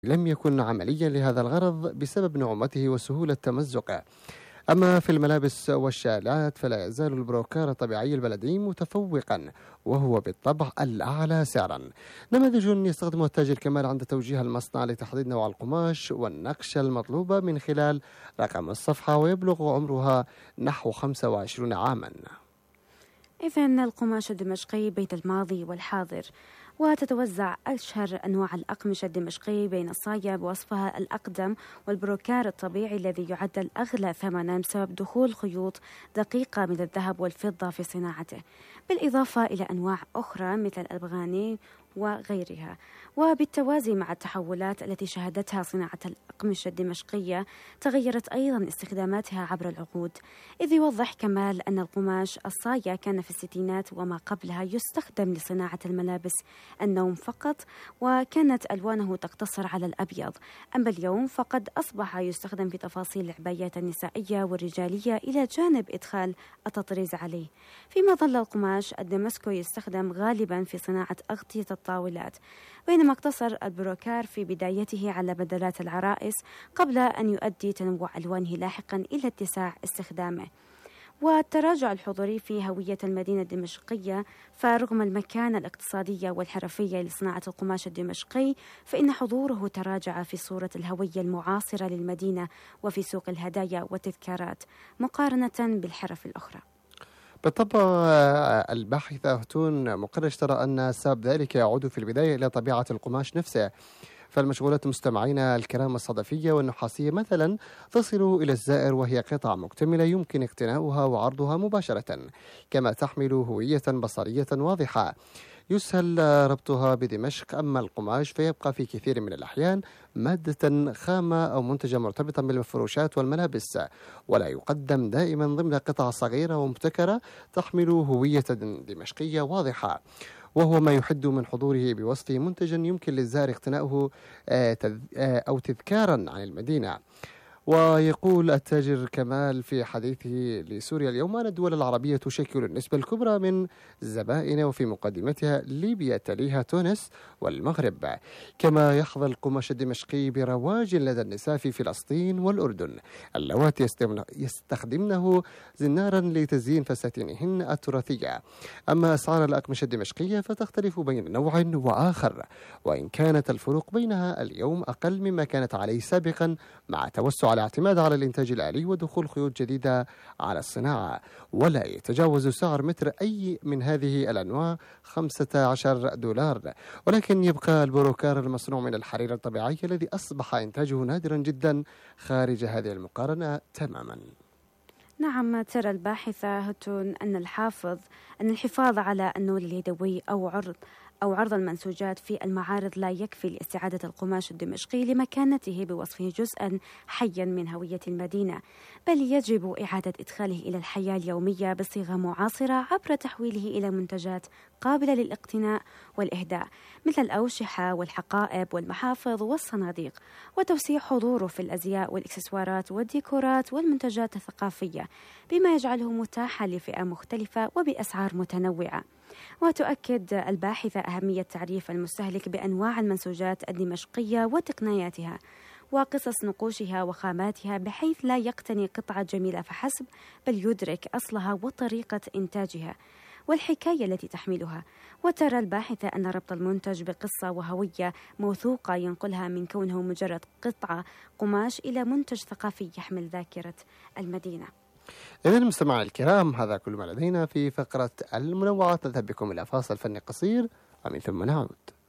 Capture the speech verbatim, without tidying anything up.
لم يكن عمليا لهذا الغرض بسبب نعومته وسهولة تمزقه. أما في الملابس والشالات فلا يزال البروكار الطبيعي البلدي متفوقا، وهو بالطبع الأعلى سعرا. نماذج يستخدمها التاجر كمال عند توجيه المصنع لتحديد نوع القماش والنقشة المطلوبة من خلال رقم الصفحة، ويبلغ عمرها نحو خمسة وعشرين عاما. إذن القماش الدمشقي بين الماضي والحاضر، وتتوزع أشهر أنواع الأقمشة الدمشقي بين الصاية بوصفها الأقدم والبروكار الطبيعي الذي يعد الأغلى ثمنا بسبب دخول خيوط دقيقة من الذهب والفضة في صناعته، بالإضافة إلى أنواع أخرى مثل الأبغاني وغيرها. وبالتوازي مع التحولات التي شهدتها صناعة الأقمشة الدمشقية تغيرت أيضا استخداماتها عبر العقود، إذ يوضح كمال أن القماش الصاية كان في الستينات وما قبلها يستخدم لصناعة الملابس النوم فقط، وكانت ألوانه تقتصر على الأبيض. أما اليوم فقد أصبح يستخدم في تفاصيل العبايات النسائية والرجالية إلى جانب إدخال التطريز عليه، فيما ظل القماش الدمسكو يستخدم غالبا في صناعة أغطية الطاولات، بينما اقتصر البروكار في بدايته على بدلات العرائس قبل أن يؤدي تنوع ألوانه لاحقا إلى اتساع استخدامه. والتراجع الحضوري في هوية المدينة الدمشقية، فرغم المكانة الاقتصادية والحرفية لصناعة القماش الدمشقي، فإن حضوره تراجع في صورة الهوية المعاصرة للمدينة وفي سوق الهدايا والتذكارات مقارنة بالحرف الأخرى. بالطبع الباحثة هتون مقرش ترى أن سبب ذلك يعود في البداية إلى طبيعة القماش نفسه، فالمشغولات مستمعينا الكرام الصدفية والنحاسية مثلا تصل إلى الزائر وهي قطع مكتملة يمكن اقتناؤها وعرضها مباشرة، كما تحمل هوية بصرية واضحة يسهل ربطها بدمشق. أما القماش فيبقى في كثير من الأحيان مادة خامة أو منتجا مرتبطا بالمفروشات والملابس، ولا يقدم دائما ضمن قطع صغيرة ومبتكرة تحمل هوية دمشقية واضحة، وهو ما يحد من حضوره بوصفه منتجا يمكن للزائر اقتناؤه أو تذكارا عن المدينة. ويقول التاجر كمال في حديثه لسوريا اليوم أن الدول العربية تشكل النسبة الكبرى من زبائن، وفي مقدمتها ليبيا تليها تونس والمغرب. كما يحظى القماش الدمشقي برواج لدى النساء في فلسطين والأردن، اللواتي يستخدمنه زنارا لتزيين فساتينهن التراثية. أما أسعار الأقمشة الدمشقية فتختلف بين نوع وآخر، وإن كانت الفروق بينها اليوم أقل مما كانت عليه سابقا مع توسع الاعتماد على الإنتاج الآلي ودخول خيوط جديدة على الصناعة. ولا يتجاوز سعر متر أي من هذه الأنواع خمسة عشر دولار، ولكن يبقى البروكار المصنوع من الحرير الطبيعي الذي أصبح إنتاجه نادرا جدا خارج هذه المقارنة تماما. نعم، ترى الباحثة هتون أن الحافظ أن الحفاظ على النول اليدوي أو عرض أو عرض المنسوجات في المعارض لا يكفي لاستعادة القماش الدمشقي لمكانته بوصفه جزءا حيا من هوية المدينة، بل يجب إعادة إدخاله إلى الحياة اليومية بصيغة معاصرة عبر تحويله إلى منتجات قابلة للاقتناء والإهداء مثل الأوشحة والحقائب والمحافظ والصناديق، وتوسيع حضوره في الأزياء والإكسسوارات والديكورات والمنتجات الثقافية بما يجعله متاحا لفئة مختلفة وبأسعار متنوعة. وتؤكد الباحثة أهمية تعريف المستهلك بأنواع المنسوجات الدمشقية وتقنياتها وقصص نقوشها وخاماتها، بحيث لا يقتني قطعة جميلة فحسب، بل يدرك أصلها وطريقة إنتاجها والحكاية التي تحملها. وترى الباحثة أن ربط المنتج بقصة وهوية موثوقة ينقلها من كونه مجرد قطعة قماش إلى منتج ثقافي يحمل ذاكرة المدينة. إذن مستمعي الكرام، هذا كل ما لدينا في فقرة المنوعات. نذهب بكم إلى فاصل فني قصير ومن ثم نعود.